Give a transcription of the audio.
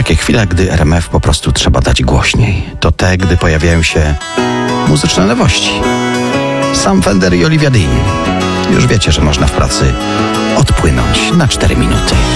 takie chwile, gdy RMF po prostu trzeba dać głośniej. To te, gdy pojawiają się muzyczne nowości. Sam Fender i Olivia Dean. Już wiecie, że można w pracy odpłynąć na 4 minuty.